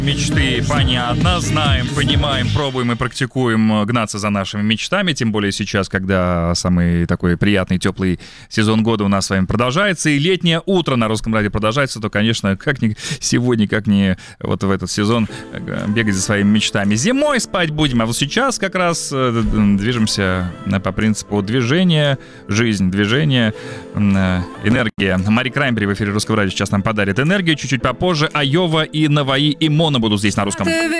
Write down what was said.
Мечты, понятно, знаем, понимаем, пробуем и практикуем гнаться за нашими мечтами, тем более сейчас, когда самый такой приятный, теплый сезон года у нас с вами продолжается, и летнее утро на Русском радио продолжается, то, конечно, как ни сегодня, как ни вот в этот сезон бегать за своими мечтами. Зимой спать будем, а вот сейчас как раз движемся по принципу движения, жизнь, движение, энергия. Мари Краймбери в эфире Русского радио сейчас нам подарит энергию, чуть-чуть попозже Айова и Наваи и Моно будут здесь на русском.